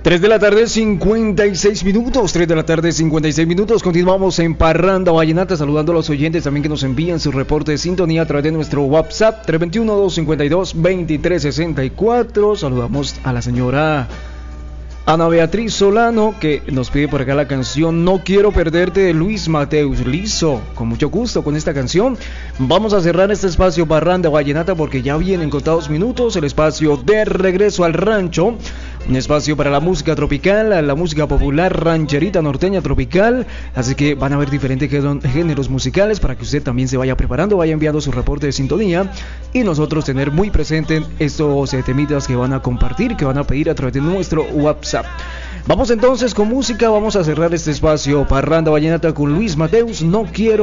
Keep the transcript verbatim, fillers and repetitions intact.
tres de la tarde, cincuenta y seis minutos. tres de la tarde, cincuenta y seis minutos. Continuamos en Parranda Vallenata, saludando a los oyentes también que nos envían su reporte de sintonía a través de nuestro WhatsApp tres dos uno, dos cinco dos, dos tres seis cuatro. Saludamos a la señora Ana Beatriz Solano, que nos pide por acá la canción No Quiero Perderte de Luis Mateus. Listo, con mucho gusto con esta canción. Vamos a cerrar este espacio Parranda Vallenata porque ya vienen contados minutos el espacio de Regreso al Rancho. Un espacio para la música tropical, la música popular, rancherita, norteña, tropical. Así que van a haber diferentes géneros musicales para que usted también se vaya preparando, vaya enviando su reporte de sintonía y nosotros tener muy presente estos eh, temitas que van a compartir, que van a pedir a través de nuestro WhatsApp. Vamos entonces con música, vamos a cerrar este espacio Parranda Vallenata con Luis Mateus. No quiero